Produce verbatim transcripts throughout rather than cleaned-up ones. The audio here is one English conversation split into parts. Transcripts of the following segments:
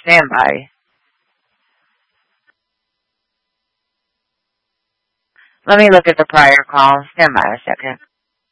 standby. Let me look at the prior call. Stand by a second.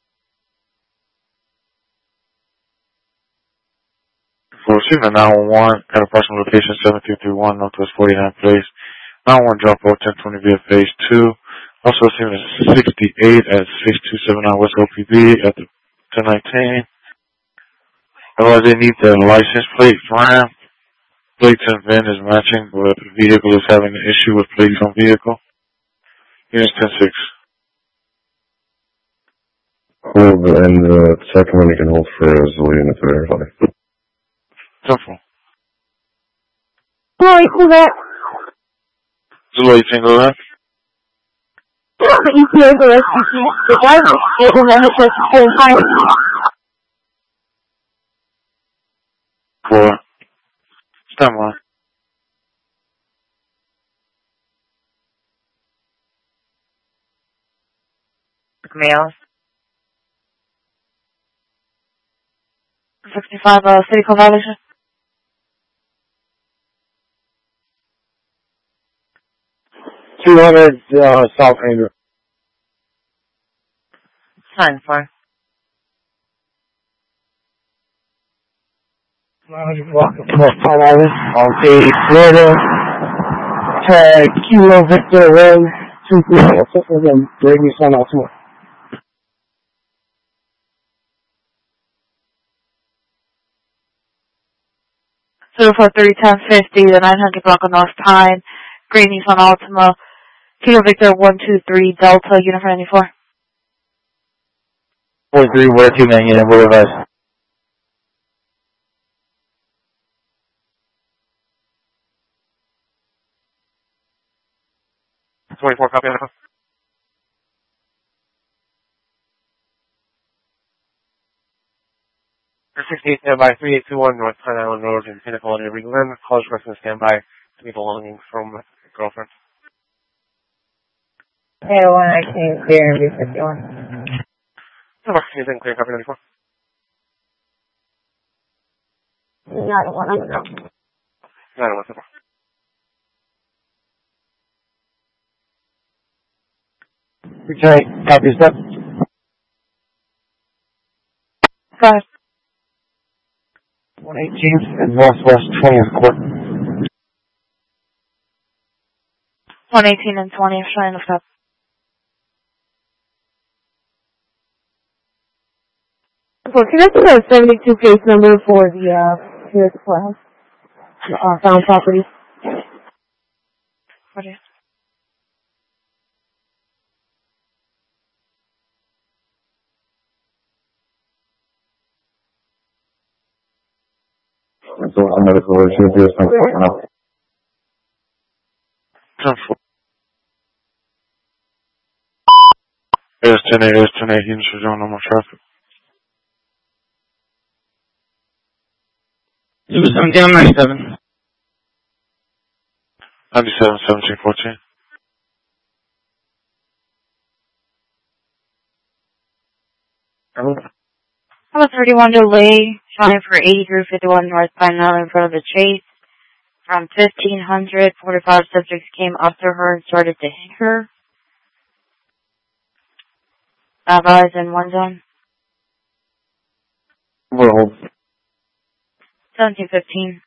For receiving nine one one at approximate location seven two three one Northwest forty-ninth Place. nine one one drop off ten twenty via phase two. Also receiving sixty-eight at six two seven nine West O P B at the ten nineteen. Otherwise, they need the license plate RAM. Plates and V I N is matching, but the vehicle is having an issue with plates on vehicle. Units ten six. Hold, and the second one you can hold for Zillion to verify. Simple. Alright, who's that? Zillion Tango left. You can't go, the driver, it will never touch the whole time. For stand by. Males. sixty-five, uh, city code violation. two hundred, uh, South Anger. Sign for. Palm Island, on page Florida, tag Kilo Victor one, two, three, four, six of them, Brady Sun Ultimate. zero four thirty ten fifty, the nine hundred block of North Pine, Green Nissan Altima, Kilo Victor one two three Delta, Uniform ninety-four. four three, where two man unit, what advice? twenty-four copy. sixty-eight standby, three eight two one North Pine Island Road in Pinnacle under Ringland. College requesting standby to be belonging from girlfriend. Yeah, one I can't bear and be fifty-one. Number, anything clear, copy ninety-four. Not one, I don't know. nine one, number. Return, copy step. Five. one eighteenth and Northwest twentieth Court. one eighteen and twentieth, showing the stop. So can I see a seventy-two case number for the, uh, here at the courthouse? Uh, found property. What is? So I'm going to go to do something now. Simple. A S ten eight, A S ten eight, units for zone normal traffic. It was seventeen ninety-seven. ninety-seven, seventeen, fourteen. Have a thirty-one delay, showing for eighty through fifty-one North Pine Island in front of the Chase. From fifteen hundred, forty-five subjects came up to her and started to hit her. Five eyes in one zone. Well, seventeen fifteen.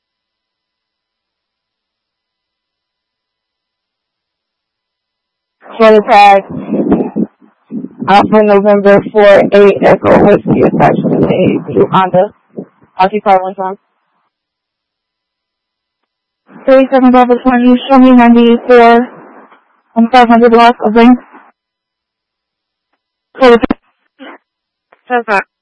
Twenty tag. Alpha November four eight Echo Whiskey attached to the blue Honda. Occupy one time. thirty-seven Bravo twenty, show me ninety-four on five hundred block of length. Says that.